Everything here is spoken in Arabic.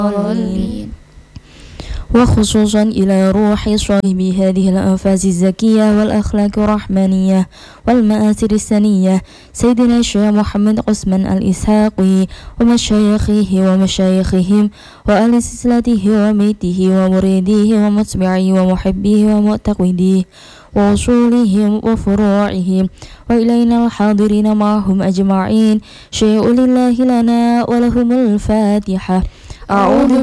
الضالين. وخصوصا إلى روح صاحب هذه الأنفاس الزكية والأخلاق الرحمانية والمآثر السنية سيدنا الشيخ محمد عثمان الإسحاقي ومشايخه ومشايخهم وآل سلسلته وميته ومريديه ومتبعيه ومحبيه ومعتقديه وأصولهم وفروعهم وإلينا الحاضرين معهم أجمعين. شيء لله لنا ولهم الفاتحة. أعوذ